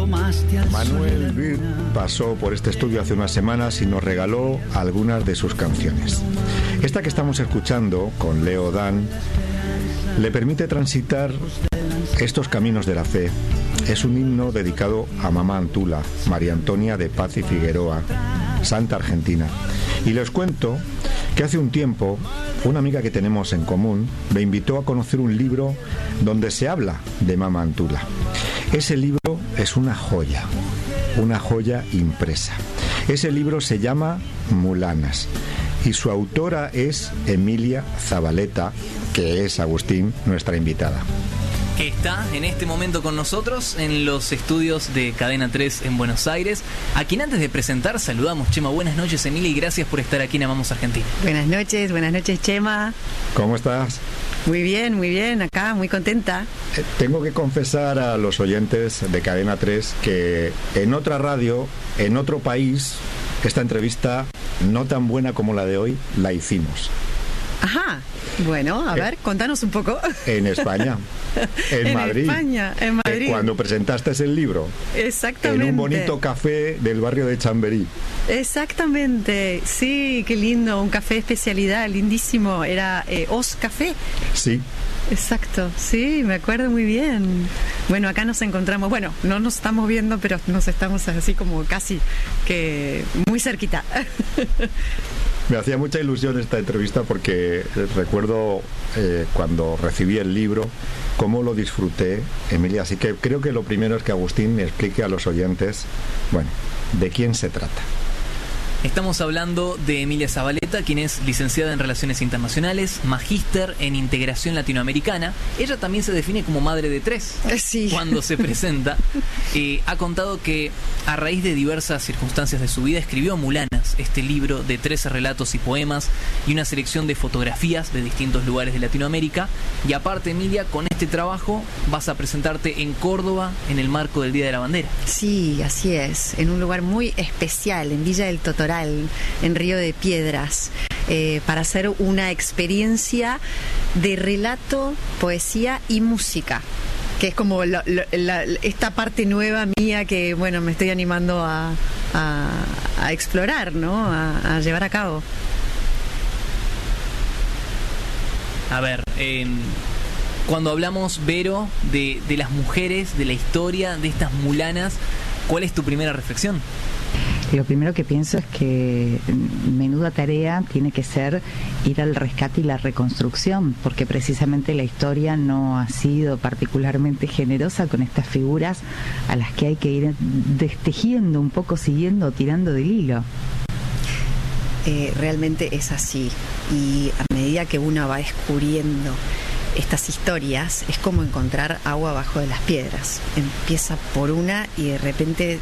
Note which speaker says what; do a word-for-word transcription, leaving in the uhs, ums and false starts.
Speaker 1: Manuel Bird pasó por este estudio hace unas semanas y nos regaló algunas de sus canciones. Esta que estamos escuchando, con Leo Dan, le permite transitar estos caminos de la fe. Es un himno dedicado a Mamá Antula, María Antonia de Paz y Figueroa, Santa Argentina. Y les cuento que hace un tiempo una amiga que tenemos en común me invitó a conocer un libro donde se habla de Mamá Antula. Ese libro es una joya, una joya impresa. Ese libro se llama Mulanas y su autora es Emilia Zabaleta, que es, Agustín, nuestra invitada.
Speaker 2: Que está en este momento con nosotros en los estudios de Cadena tres en Buenos Aires, a quien antes de presentar saludamos. Chema, buenas noches, Emilia, y gracias por estar aquí en Amamos Argentina.
Speaker 3: Buenas noches, buenas noches, Chema.
Speaker 1: ¿Cómo estás?
Speaker 3: Muy bien, muy bien, acá, muy contenta.
Speaker 1: Eh, tengo que confesar a los oyentes de Cadena tres que en otra radio, en otro país, esta entrevista, no tan buena como la de hoy, la hicimos.
Speaker 3: Ajá, bueno, a ver, eh, contanos un poco.
Speaker 1: En España, en, en Madrid.
Speaker 3: En España, en Madrid.
Speaker 1: Eh, cuando presentaste el libro.
Speaker 3: Exactamente.
Speaker 1: En un bonito café del barrio de Chamberí.
Speaker 3: Exactamente, sí, qué lindo, un café de especialidad, lindísimo, era eh, Os Café.
Speaker 1: Sí.
Speaker 3: Exacto, sí, me acuerdo muy bien. Bueno, acá nos encontramos, bueno, no nos estamos viendo, pero nos estamos así como casi que muy cerquita.
Speaker 1: Me hacía mucha ilusión esta entrevista porque recuerdo eh, cuando recibí el libro, cómo lo disfruté, Emilia. Así que creo que lo primero es que Agustín me explique a los oyentes, bueno, de quién se trata.
Speaker 2: Estamos hablando de Emilia Zabaleta, quien es licenciada en Relaciones Internacionales, magíster en Integración Latinoamericana. Ella también se define como madre de tres.
Speaker 3: Sí.
Speaker 2: Cuando se presenta. Eh, ha contado que a raíz de diversas circunstancias de su vida escribió Mulanas, este libro de trece relatos y poemas y una selección de fotografías de distintos lugares de Latinoamérica. Y aparte, Emilia, con este trabajo vas a presentarte en Córdoba en el marco del Día de la Bandera.
Speaker 3: Sí, así es, en un lugar muy especial, en Villa del Totoral, en Río de Piedras, eh, para hacer una experiencia de relato, poesía y música, que es como lo, lo, la, esta parte nueva mía que, bueno, me estoy animando a, a, a explorar, ¿no? A, a llevar a cabo.
Speaker 2: A ver, eh, cuando hablamos, Vero, de, de las mujeres, de la historia de estas mulanas, ¿cuál es tu primera reflexión?
Speaker 4: Lo primero que pienso es que menuda tarea tiene que ser ir al rescate y la reconstrucción, porque precisamente la historia no ha sido particularmente generosa con estas figuras a las que hay que ir destejiendo un poco, siguiendo, tirando del hilo.
Speaker 3: Eh, realmente es así, y a medida que uno va descubriendo estas historias, es como encontrar agua abajo de las piedras. Empieza por una y de repente